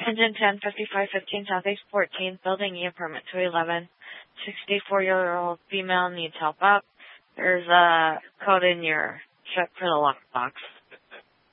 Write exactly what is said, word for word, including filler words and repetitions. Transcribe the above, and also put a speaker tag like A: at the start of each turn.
A: Engine ten, fifty-five fifteen Southeast fourteenth, Building E, Apartment two eleven. sixty-four-year-old female needs help out. There's a code in your check for the lockbox.